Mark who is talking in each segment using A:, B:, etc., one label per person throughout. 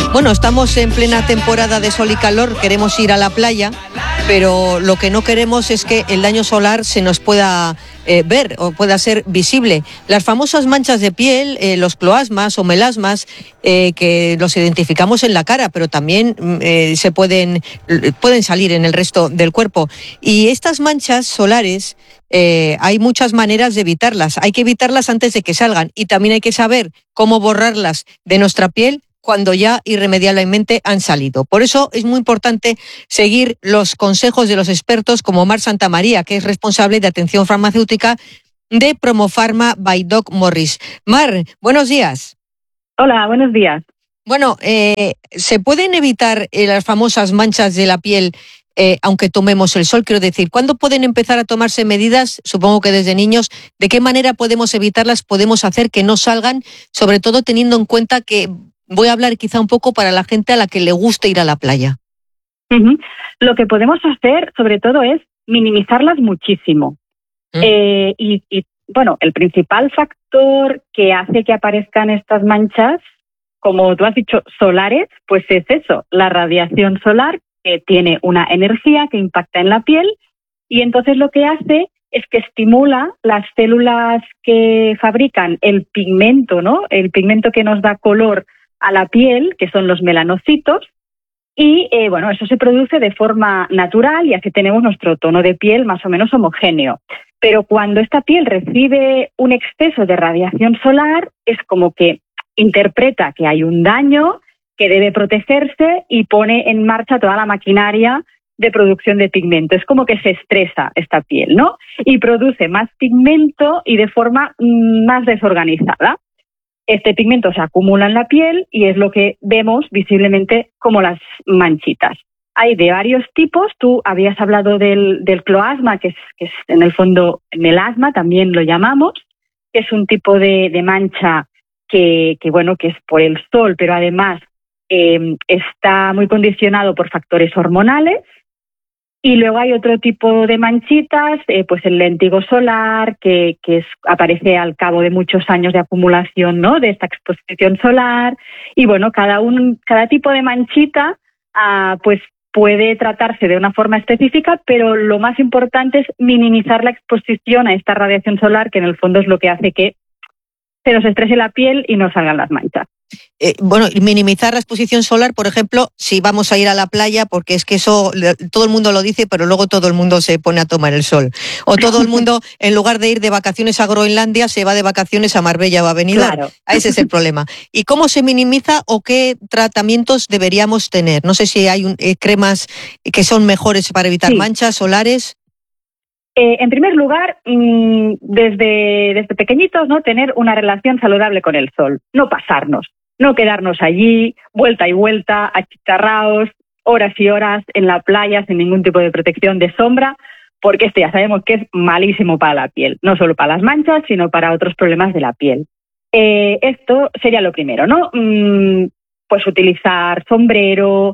A: Bueno, estamos en plena temporada de sol y calor, queremos ir a la playa, pero lo que no queremos es que el daño solar se nos pueda ver o pueda ser visible. Las famosas manchas de piel, los cloasmas o melasmas, que los identificamos en la cara, pero también se pueden salir en el resto del cuerpo. Y estas manchas solares, hay muchas maneras de evitarlas. Hay que evitarlas antes de que salgan y también hay que saber cómo borrarlas de nuestra piel cuando ya irremediablemente han salido. Por eso es muy importante seguir los consejos de los expertos como Mar Santamaría, que es responsable de atención farmacéutica de Promofarma by Doc Morris. Mar, buenos días.
B: Hola, buenos días.
A: Bueno, ¿se pueden evitar las famosas manchas de la piel aunque tomemos el sol? Quiero decir, ¿cuándo pueden empezar a tomarse medidas? Supongo que desde niños. ¿De qué manera podemos evitarlas? ¿Podemos hacer que no salgan? Sobre todo teniendo en cuenta que voy a hablar quizá un poco para la gente a la que le gusta ir a la playa.
B: Lo que podemos hacer, sobre todo, es minimizarlas muchísimo. Bueno, el principal factor que hace que aparezcan estas manchas, como tú has dicho, solares, pues es eso, la radiación solar, que tiene una energía que impacta en la piel y entonces lo que hace es que estimula las células que fabrican el pigmento, ¿no? El pigmento que nos da color a la piel, que son los melanocitos, y bueno, eso se produce de forma natural y así tenemos nuestro tono de piel más o menos homogéneo. Pero cuando esta piel recibe un exceso de radiación solar, es como que interpreta que hay un daño, que debe protegerse y pone en marcha toda la maquinaria de producción de pigmento. Es como que se estresa esta piel, ¿no? Y produce más pigmento y de forma más desorganizada. Este pigmento se acumula en la piel y es lo que vemos visiblemente como las manchitas. Hay de varios tipos. Tú habías hablado del cloasma, que es en el fondo melasma, también lo llamamos, que es un tipo de mancha que es por el sol, pero además está muy condicionado por factores hormonales. Y luego hay otro tipo de manchitas, pues el léntigo solar, que aparece al cabo de muchos años de acumulación, ¿no?, de esta exposición solar. Y bueno, cada tipo de manchita pues puede tratarse de una forma específica, pero lo más importante es minimizar la exposición a esta radiación solar, que en el fondo es lo que hace que se nos estrese la piel y no salgan las manchas.
A: Bueno, minimizar la exposición solar, por ejemplo, si vamos a ir a la playa, porque es que eso todo el mundo lo dice, pero luego todo el mundo se pone a tomar el sol. O todo el mundo, en lugar de ir de vacaciones a Groenlandia, se va de vacaciones a Marbella o a Benidorm. Claro. Ese es el problema. ¿Y cómo se minimiza o qué tratamientos deberíamos tener? No sé si hay cremas que son mejores para evitar manchas solares.
B: En primer lugar, desde pequeñitos, ¿no?, tener una relación saludable con el sol, no pasarnos. No quedarnos allí, vuelta y vuelta, achicharraos, horas y horas en la playa sin ningún tipo de protección de sombra, porque esto ya sabemos que es malísimo para la piel, no solo para las manchas, sino para otros problemas de la piel. Esto sería lo primero, ¿no? Pues utilizar sombrero,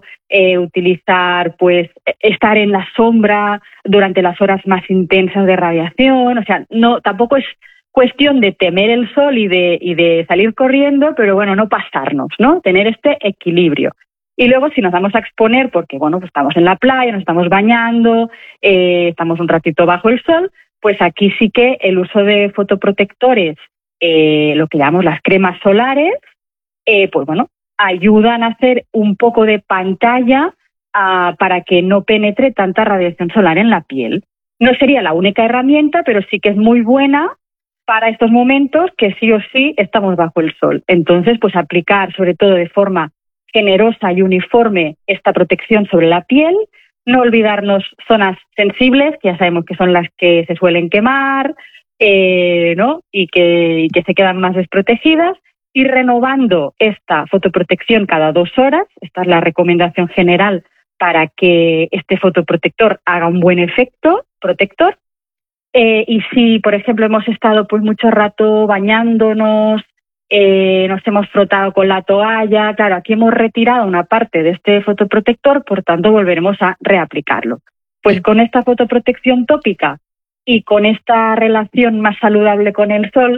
B: pues estar en la sombra durante las horas más intensas de radiación. O sea, no, tampoco es cuestión de temer el sol y de salir corriendo, pero bueno, no pasarnos, ¿no? Tener este equilibrio. Y luego si nos vamos a exponer, porque bueno, pues estamos en la playa, nos estamos bañando, estamos un ratito bajo el sol, pues aquí sí que el uso de fotoprotectores, lo que llamamos las cremas solares, pues bueno, ayudan a hacer un poco de pantalla para que no penetre tanta radiación solar en la piel. No sería la única herramienta, pero sí que es muy buena para estos momentos que sí o sí estamos bajo el sol. Entonces, pues aplicar sobre todo de forma generosa y uniforme esta protección sobre la piel, no olvidarnos zonas sensibles, que ya sabemos que son las que se suelen quemar, ¿no?, y que se quedan más desprotegidas, y renovando esta fotoprotección cada 2 horas. Esta es la recomendación general para que este fotoprotector haga un buen efecto protector. Y si, por ejemplo, hemos estado pues mucho rato bañándonos, nos hemos frotado con la toalla, claro, aquí hemos retirado una parte de este fotoprotector, por tanto volveremos a reaplicarlo. Pues con esta fotoprotección tópica y con esta relación más saludable con el sol,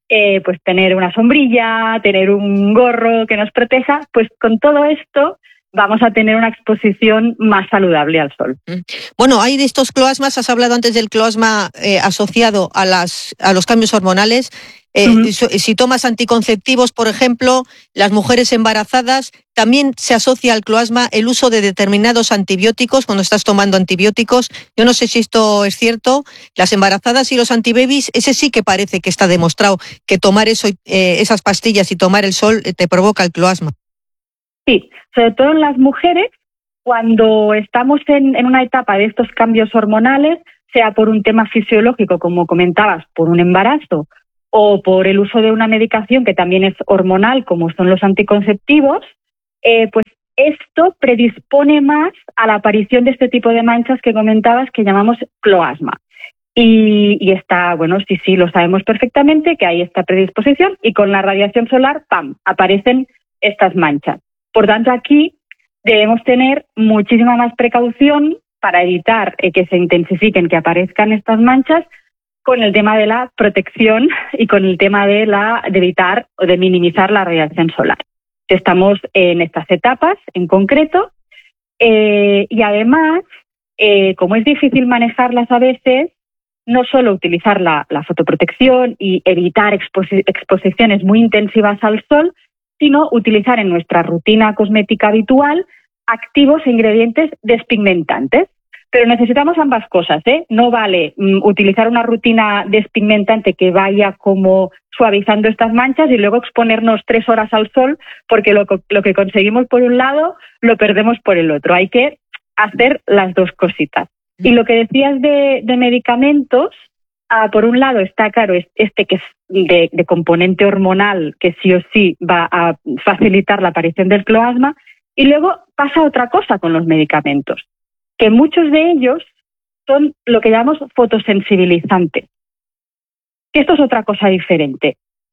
B: pues tener una sombrilla, tener un gorro que nos proteja, pues con todo esto vamos a tener una exposición más saludable al sol.
A: Bueno, hay de estos cloasmas, has hablado antes del cloasma asociado a los cambios hormonales. Si tomas anticonceptivos, por ejemplo, las mujeres embarazadas, también se asocia al cloasma el uso de determinados antibióticos cuando estás tomando antibióticos. Yo no sé si esto es cierto. Las embarazadas y los antibabies, ese sí que parece que está demostrado que tomar esas pastillas y tomar el sol te provoca el cloasma.
B: Sí, sobre todo en las mujeres, cuando estamos en una etapa de estos cambios hormonales, sea por un tema fisiológico, como comentabas, por un embarazo, o por el uso de una medicación que también es hormonal, como son los anticonceptivos, pues esto predispone más a la aparición de este tipo de manchas que comentabas, que llamamos cloasma. Y está, bueno, sí, lo sabemos perfectamente que hay esta predisposición, y con la radiación solar, ¡pam!, aparecen estas manchas. Por tanto, aquí debemos tener muchísima más precaución para evitar que se intensifiquen, que aparezcan estas manchas, con el tema de la protección y con el tema de evitar o de minimizar la radiación solar. Estamos en estas etapas en concreto, y además, como es difícil manejarlas a veces, no solo utilizar la fotoprotección y evitar exposiciones muy intensivas al sol, sino utilizar en nuestra rutina cosmética habitual activos e ingredientes despigmentantes. Pero necesitamos ambas cosas, ¿eh? No vale utilizar una rutina despigmentante que vaya como suavizando estas manchas y luego exponernos 3 horas al sol, porque lo que conseguimos por un lado lo perdemos por el otro. Hay que hacer las dos cositas. Y lo que decías de medicamentos, por un lado está claro este que es de componente hormonal, que sí o sí va a facilitar la aparición del cloasma, y luego pasa otra cosa con los medicamentos, que muchos de ellos son lo que llamamos fotosensibilizantes. Esto es otra cosa diferente.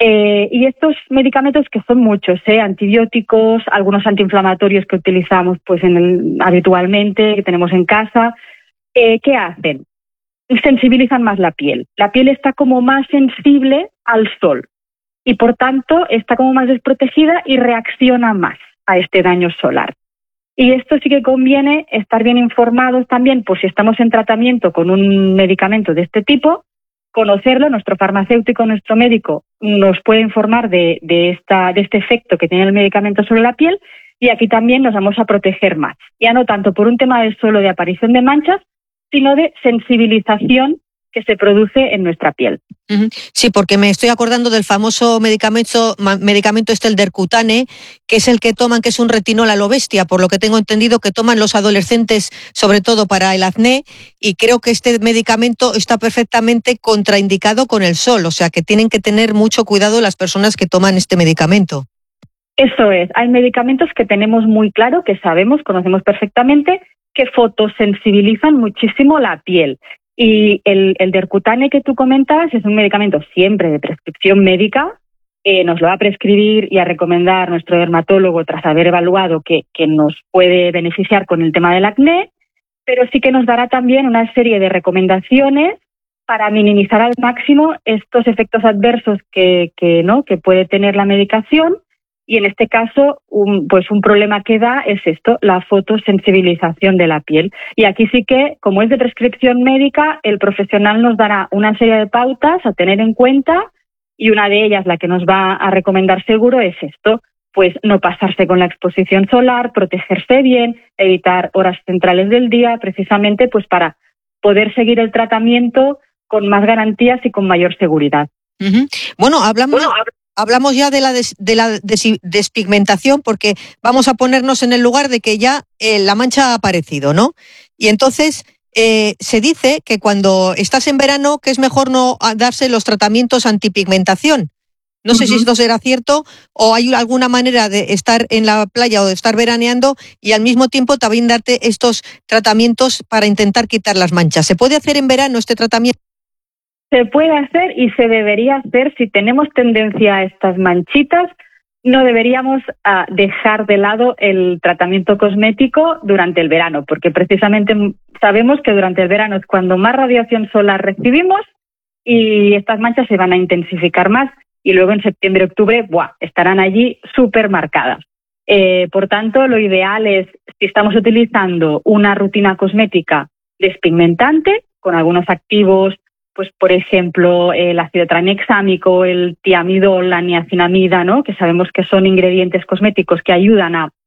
B: Y estos medicamentos, que son muchos, antibióticos, algunos antiinflamatorios que utilizamos pues habitualmente, que tenemos en casa, ¿qué hacen? Sensibilizan más la piel. La piel está como más sensible al sol y por tanto está como más desprotegida y reacciona más a este daño solar. Y esto sí que conviene estar bien informados también, pues si estamos en tratamiento con un medicamento de este tipo, conocerlo. Nuestro farmacéutico, nuestro médico nos puede informar de este efecto que tiene el medicamento sobre la piel, y aquí también nos vamos a proteger más. Ya no tanto por un tema de solo de aparición de manchas, sino de sensibilización que se produce en nuestra piel.
A: Sí, porque me estoy acordando del famoso medicamento el Dercutane, que es el que toman, que es un retinol a lo bestia, por lo que tengo entendido que toman los adolescentes, sobre todo para el acné, y creo que este medicamento está perfectamente contraindicado con el sol, o sea que tienen que tener mucho cuidado las personas que toman este medicamento.
B: Eso es, hay medicamentos que tenemos muy claro, que sabemos, conocemos perfectamente, que fotosensibilizan muchísimo la piel. Y el Dercutane que tú comentas es un medicamento siempre de prescripción médica, nos lo va a prescribir y a recomendar nuestro dermatólogo tras haber evaluado que nos puede beneficiar con el tema del acné, pero sí que nos dará también una serie de recomendaciones para minimizar al máximo estos efectos adversos que puede tener la medicación. Y en este caso, un problema que da es esto, la fotosensibilización de la piel. Y aquí sí que, como es de prescripción médica, el profesional nos dará una serie de pautas a tener en cuenta, y una de ellas, la que nos va a recomendar seguro, es esto, pues no pasarse con la exposición solar, protegerse bien, evitar horas centrales del día, precisamente pues para poder seguir el tratamiento con más garantías y con mayor seguridad.
A: Bueno, hablamos ya de la despigmentación, porque vamos a ponernos en el lugar de que ya la mancha ha aparecido, ¿no? Y entonces se dice que cuando estás en verano que es mejor no darse los tratamientos antipigmentación. No sé si esto será cierto, o hay alguna manera de estar en la playa o de estar veraneando y al mismo tiempo también darte estos tratamientos para intentar quitar las manchas. ¿Se puede hacer en verano este tratamiento?
B: Se puede hacer y se debería hacer. Si tenemos tendencia a estas manchitas, no deberíamos dejar de lado el tratamiento cosmético durante el verano, porque precisamente sabemos que durante el verano es cuando más radiación solar recibimos y estas manchas se van a intensificar más. y luego en septiembre-octubre estarán allí súper marcadas. Por tanto, lo ideal es, si estamos utilizando una rutina cosmética despigmentante, con algunos activos, pues por ejemplo, el ácido tranexámico, el tiamidol, la niacinamida, ¿no?, que sabemos que son ingredientes cosméticos que ayudan a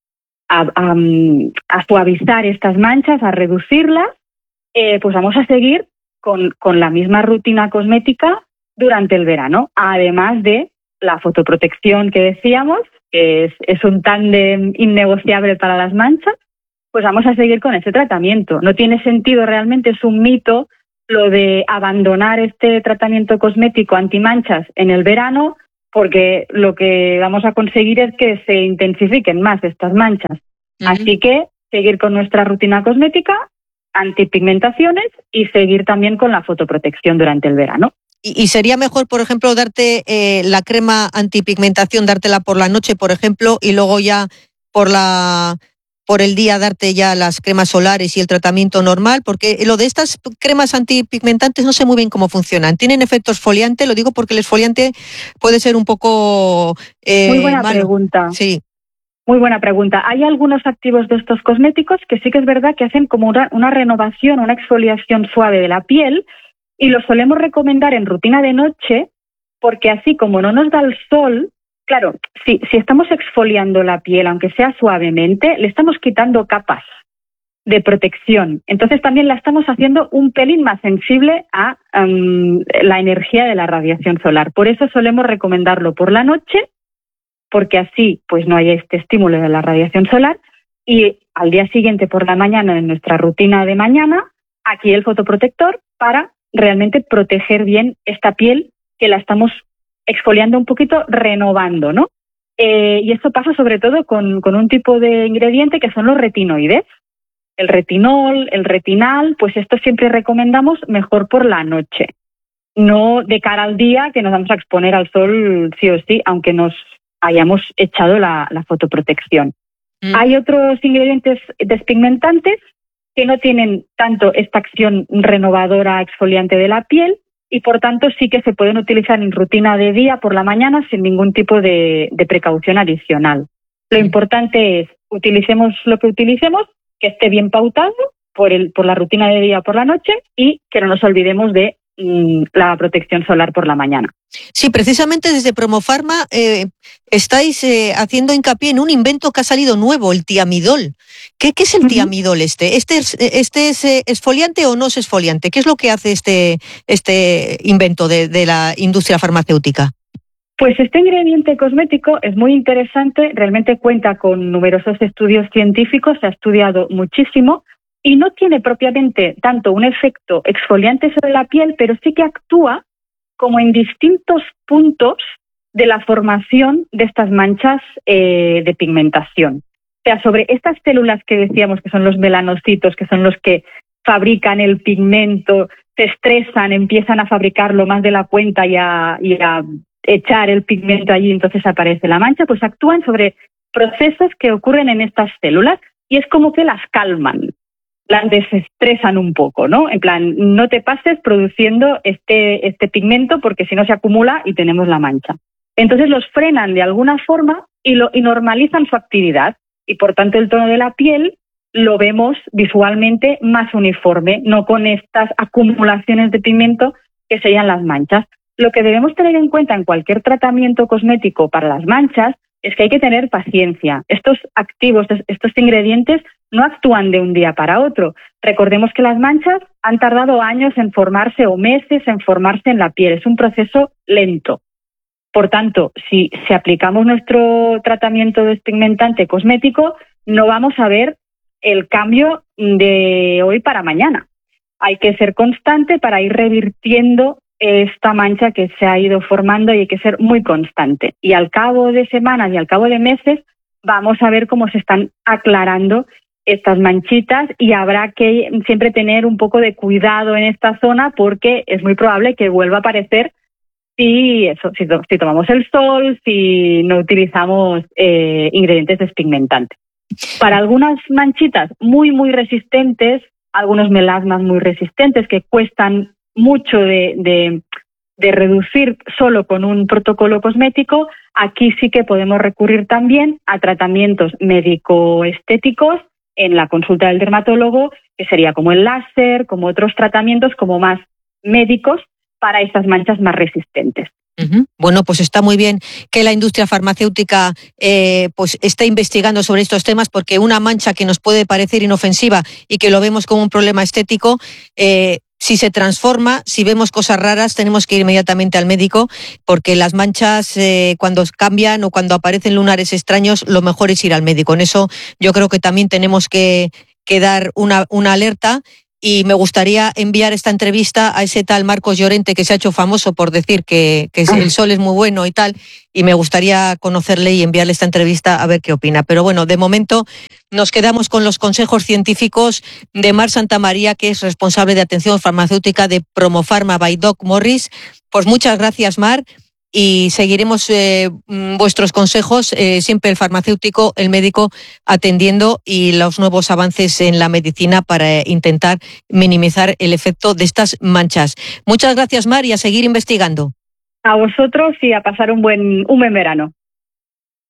B: suavizar estas manchas, a reducirlas, pues vamos a seguir con la misma rutina cosmética durante el verano, además de la fotoprotección que decíamos, que es un tándem innegociable para las manchas. Pues vamos a seguir con ese tratamiento. No tiene sentido realmente, es un mito lo de abandonar este tratamiento cosmético antimanchas en el verano, porque lo que vamos a conseguir es que se intensifiquen más estas manchas. Así que seguir con nuestra rutina cosmética, antipigmentaciones, y seguir también con la fotoprotección durante el verano.
A: ¿Y sería mejor, por ejemplo, darte la crema antipigmentación, dártela por la noche, por ejemplo, y luego ya por el día darte ya las cremas solares y el tratamiento normal? Porque lo de estas cremas antipigmentantes no sé muy bien cómo funcionan. ¿Tienen efecto exfoliante? Lo digo porque el exfoliante puede ser un poco
B: muy buena
A: malo.
B: Pregunta.
A: Sí.
B: Muy buena pregunta. Hay algunos activos de estos cosméticos que sí que es verdad que hacen como una renovación, una exfoliación suave de la piel, y los solemos recomendar en rutina de noche, porque así como no nos da el sol, claro, si estamos exfoliando la piel, aunque sea suavemente, le estamos quitando capas de protección. Entonces también la estamos haciendo un pelín más sensible a la energía de la radiación solar. Por eso solemos recomendarlo por la noche, porque así pues no hay este estímulo de la radiación solar, y al día siguiente por la mañana, en nuestra rutina de mañana, aquí el fotoprotector para realmente proteger bien esta piel que la estamos exfoliando un poquito, renovando, ¿no? Y esto pasa sobre todo con un tipo de ingrediente que son los retinoides. El retinol, el retinal, pues esto siempre recomendamos mejor por la noche, no de cara al día, que nos vamos a exponer al sol sí o sí, aunque nos hayamos echado la fotoprotección. Hay otros ingredientes despigmentantes que no tienen tanto esta acción renovadora exfoliante de la piel, y por tanto sí que se pueden utilizar en rutina de día por la mañana sin ningún tipo de precaución adicional. Lo importante es, utilicemos lo que utilicemos, que esté bien pautado por la rutina de día por la noche, y que no nos olvidemos de la protección solar por la mañana.
A: Sí, precisamente desde Promofarma estáis haciendo hincapié en un invento que ha salido nuevo, el tiamidol. ¿Qué es el tiamidol este? ¿Este es exfoliante o no es exfoliante? ¿Qué es lo que hace este invento de la industria farmacéutica?
B: Pues este ingrediente cosmético es muy interesante, realmente cuenta con numerosos estudios científicos, se ha estudiado muchísimo, y no tiene propiamente tanto un efecto exfoliante sobre la piel, pero sí que actúa como en distintos puntos de la formación de estas manchas de pigmentación. O sea, sobre estas células que decíamos que son los melanocitos, que son los que fabrican el pigmento, se estresan, empiezan a fabricarlo más de la cuenta y a echar el pigmento allí, entonces aparece la mancha, pues actúan sobre procesos que ocurren en estas células y es como que las calman, las desestresan un poco, ¿no? En plan, no te pases produciendo este pigmento porque si no se acumula y tenemos la mancha. Entonces los frenan de alguna forma y normalizan su actividad, y por tanto el tono de la piel lo vemos visualmente más uniforme, no con estas acumulaciones de pigmento que serían las manchas. Lo que debemos tener en cuenta en cualquier tratamiento cosmético para las manchas es que hay que tener paciencia. Estos activos, estos ingredientes no actúan de un día para otro. Recordemos que las manchas han tardado años en formarse o meses en formarse en la piel. Es un proceso lento. Por tanto, si aplicamos nuestro tratamiento despigmentante cosmético, no vamos a ver el cambio de hoy para mañana. Hay que ser constante para ir revirtiendo esta mancha que se ha ido formando, y hay que ser muy constante. Y al cabo de semanas y al cabo de meses vamos a ver cómo se están aclarando estas manchitas, y habrá que siempre tener un poco de cuidado en esta zona porque es muy probable que vuelva a aparecer si tomamos el sol, si no utilizamos ingredientes despigmentantes. Para algunas manchitas muy, muy resistentes, algunos melasmas muy resistentes que cuestan mucho de de reducir solo con un protocolo cosmético, aquí sí que podemos recurrir también a tratamientos médico-estéticos en la consulta del dermatólogo, que sería como el láser, como otros tratamientos como más médicos para estas manchas más resistentes.
A: Bueno, pues está muy bien que la industria farmacéutica pues esté investigando sobre estos temas, porque una mancha que nos puede parecer inofensiva y que lo vemos como un problema estético, si se transforma, si vemos cosas raras, tenemos que ir inmediatamente al médico, porque las manchas cuando cambian o cuando aparecen lunares extraños, lo mejor es ir al médico. En eso yo creo que también tenemos que dar una alerta. Y me gustaría enviar esta entrevista a ese tal Marcos Llorente, que se ha hecho famoso por decir que el sol es muy bueno y tal, y me gustaría conocerle y enviarle esta entrevista a ver qué opina. Pero bueno, de momento nos quedamos con los consejos científicos de Mar Santamaría, que es responsable de atención farmacéutica de Promofarma by Doc Morris. Pues muchas gracias, Mar. Y seguiremos vuestros consejos, siempre el farmacéutico, el médico atendiendo, y los nuevos avances en la medicina para intentar minimizar el efecto de estas manchas. Muchas gracias, Mar, y a seguir investigando.
B: A vosotros y a pasar un buen verano.